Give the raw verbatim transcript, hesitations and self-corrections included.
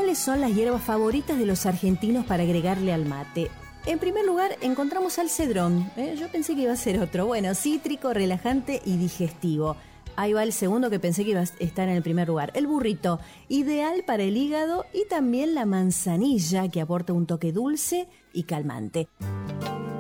¿cuáles son las hierbas favoritas de los argentinos para agregarle al mate? En primer lugar, encontramos al cedrón. ¿Eh? Yo pensé que iba a ser otro. Bueno, cítrico, relajante y digestivo. Ahí va el segundo que pensé que iba a estar en el primer lugar. El burrito, ideal para el hígado, y también la manzanilla, que aporta un toque dulce y calmante.